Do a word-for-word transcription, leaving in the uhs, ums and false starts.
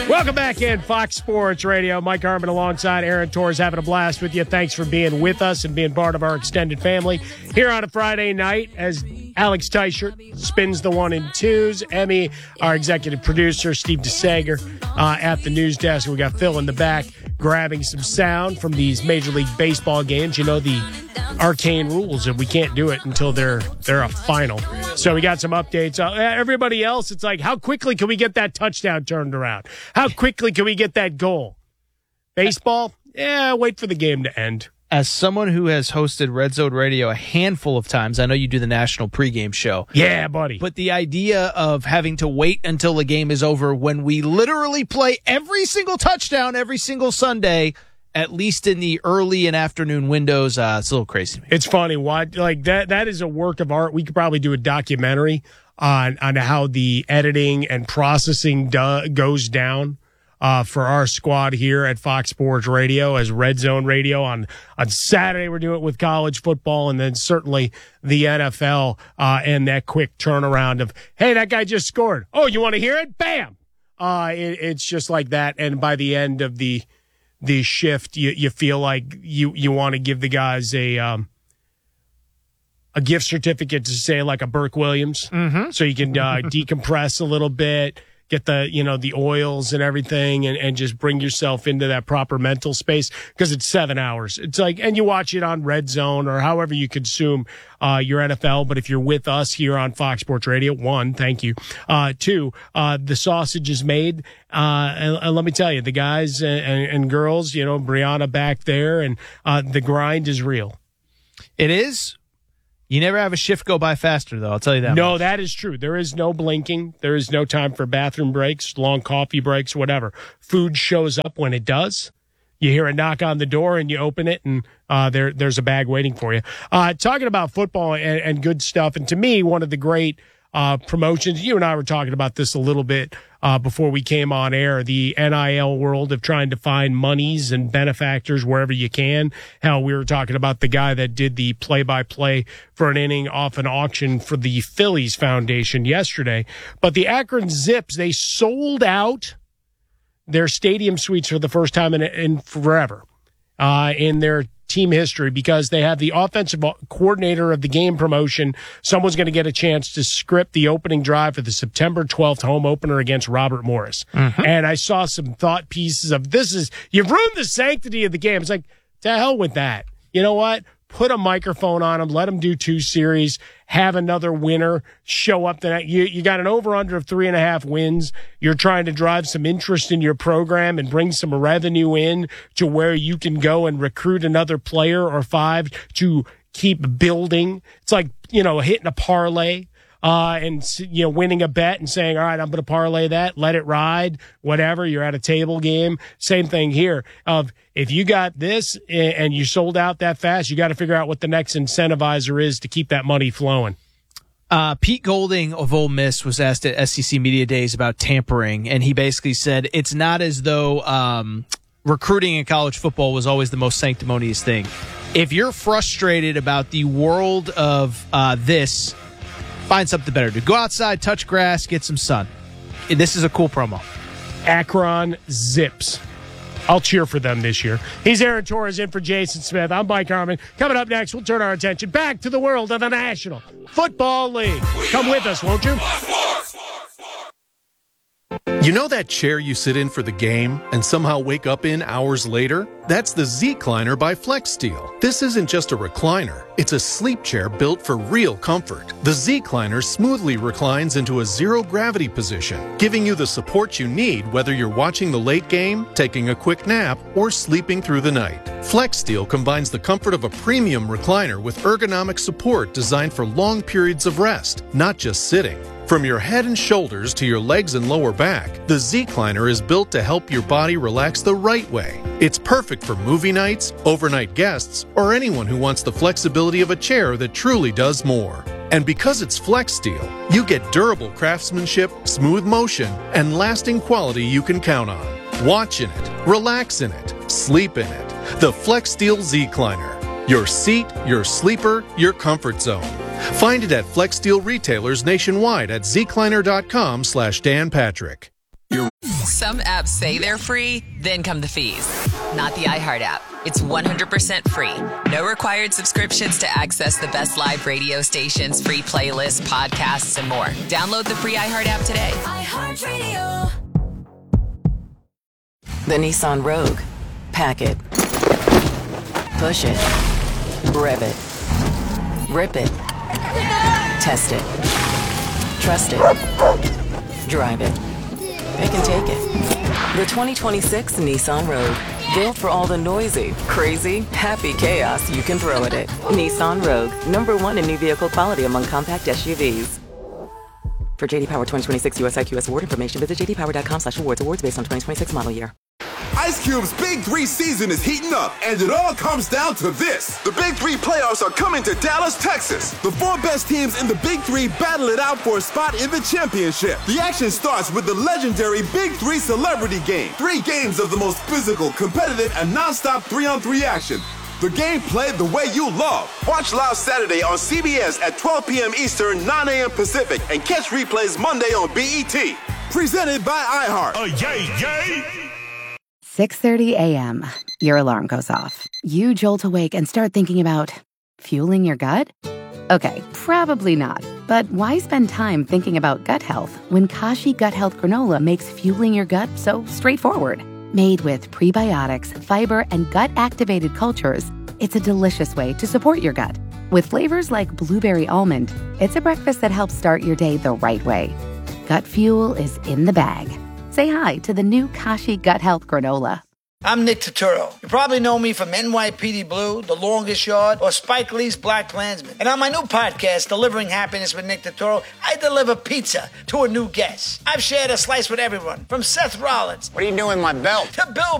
Welcome back in Fox Sports Radio. Mike Harmon alongside Aaron Torres having a blast with you. Thanks for being with us and being part of our extended family here on a Friday night as Alex Teichert spins the one and twos. Emmy, our executive producer, Steve DeSager uh, at the news desk. We got Phil in the back grabbing some sound from these Major League Baseball games. You know, the arcane rules that we can't do it until they're they're a final. So we got some updates. Uh, everybody else, it's like, how quickly can we get that touchdown turned around? How quickly can we get that goal? Baseball, yeah, wait for the game to end. As someone who has hosted Red Zone Radio a handful of times, I know you do the national pregame show. Yeah, buddy. But the idea of having to wait until the game is over when we literally play every single touchdown every single Sunday, at least in the early and afternoon windows, uh, it's a little crazy to me. It's funny. Why, like that? That is a work of art. We could probably do a documentary on on how the editing and processing do, goes down uh, for our squad here at Fox Sports Radio as Red Zone Radio. On on Saturday, we're doing it with college football, and then certainly the N F L uh, and that quick turnaround of, hey, that guy just scored. Oh, you want to hear it? Bam! Uh, it, it's just like that. And by the end of the the shift, you you feel like you you want to give the guys a um, a gift certificate to say like a Burke Williams, mm-hmm. so you can uh, decompress a little bit, get the you know the oils and everything, and, and just bring yourself into that proper mental space because it's seven hours. It's like, and you watch it on Red Zone or however you consume uh, your N F L. But if you're with us here on Fox Sports Radio, one, thank you. Uh, two, uh, the sausage is made. Uh, and, and let me tell you, the guys and, and, and girls, you know, Brianna back there, and uh, the grind is real. It is. You never have a shift go by faster, though. I'll tell you that. No, much. that is true. There is no blinking. There is no time for bathroom breaks, long coffee breaks, whatever. Food shows up when it does. You hear a knock on the door and you open it, and uh, there there's a bag waiting for you. Uh, talking about football and, and good stuff, and to me, one of the great uh, promotions, you and I were talking about this a little bit uh, before we came on air, the N I L world of trying to find monies and benefactors wherever you can. Hell, we were talking about the guy that did the play-by-play for an inning off an auction for the Phillies Foundation yesterday. But the Akron Zips, they sold out their stadium suites for the first time in, in forever uh, in their team history because they have the offensive coordinator of the game promotion. Someone's going to get a chance to script the opening drive for the September twelfth home opener against Robert Morris. Mm-hmm. And I saw some thought pieces of this is, you've ruined the sanctity of the game. It's like, to hell with that. You know what? Put a microphone on them, let them do two series, have another winner show up. The you you got an over-under of three and a half wins. You're trying to drive some interest in your program and bring some revenue in to where you can go and recruit another player or five to keep building. It's like, you know, hitting a parlay. Uh, and, you know, winning a bet and saying, all right, I'm going to parlay that, let it ride, whatever. You're at a table game. Same thing here. Of if you got this and you sold out that fast, you got to figure out what the next incentivizer is to keep that money flowing. Uh, Pete Golding of Ole Miss was asked at S E C Media Days about tampering, and he basically said it's not as though um, recruiting in college football was always the most sanctimonious thing. If you're frustrated about the world of uh, this, find something better to do. Go outside, touch grass, get some sun. This is a cool promo. Akron Zips. I'll cheer for them this year. He's Aaron Torres in for Jason Smith. I'm Mike Harmon. Coming up next, we'll turn our attention back to the world of the National Football League. Come with us, won't you? You know that chair you sit in for the game and somehow wake up in hours later? That's the Z-Cliner by FlexSteel. This isn't just a recliner. It's a sleep chair built for real comfort. The Z-Cliner smoothly reclines into a zero-gravity position, giving you the support you need whether you're watching the late game, taking a quick nap, or sleeping through the night. FlexSteel combines the comfort of a premium recliner with ergonomic support designed for long periods of rest, not just sitting. From your head and shoulders to your legs and lower back, the Z-Cliner is built to help your body relax the right way. It's perfect for movie nights, overnight guests, or anyone who wants the flexibility of a chair that truly does more. And because it's FlexSteel, you get durable craftsmanship, smooth motion, and lasting quality you can count on. Watch in it, relax in it, sleep in it. The FlexSteel Z-Cliner. Your seat, your sleeper, your comfort zone. Find it at FlexSteel retailers nationwide at zcliner dot com slash Dan Patrick. You're Some apps say they're free, then come the fees. Not the iHeart app. It's one hundred percent free. No required subscriptions to access the best live radio stations, free playlists, podcasts, and more. Download the free iHeart app today. iHeartRadio. The Nissan Rogue. Pack it. Push it. Rev it. Rip it. Test it. Trust it. Drive it. Pick and take it. The twenty twenty-six Nissan Rogue. Built for all the noisy, crazy, happy chaos you can throw at it. Nissan Rogue. Number one in new vehicle quality among compact S U Vs. For J D Power twenty twenty-six U S I Q S award information, visit j d power dot com slash awards. Awards based on twenty twenty-six model year. Ice Cube's Big Three season is heating up, and it all comes down to this. The Big Three playoffs are coming to Dallas, Texas. The four best teams in the Big Three battle it out for a spot in the championship. The action starts with the legendary Big Three Celebrity Game. Three games of the most physical, competitive, and nonstop three-on-three action. The game played the way you love. Watch live Saturday on C B S at twelve p.m. Eastern, nine a.m. Pacific, and catch replays Monday on B E T. Presented by iHeart. Oh, yay, yay! six thirty a.m. Your alarm goes off. You jolt awake and start thinking about fueling your gut? Okay, probably not. But why spend time thinking about gut health when Kashi Gut Health Granola makes fueling your gut so straightforward? Made with prebiotics, fiber, and gut-activated cultures, it's a delicious way to support your gut. With flavors like blueberry almond, it's a breakfast that helps start your day the right way. Gut fuel is in the bag. Say hi to the new Kashi Gut Health Granola. I'm Nick Turturro. You probably know me from N Y P D Blue, The Longest Yard, or Spike Lee's Black Klansman. And on my new podcast, Delivering Happiness with Nick Turturro, I deliver pizza to a new guest. I've shared a slice with everyone, from Seth Rollins. What are you doing with my belt? To Bill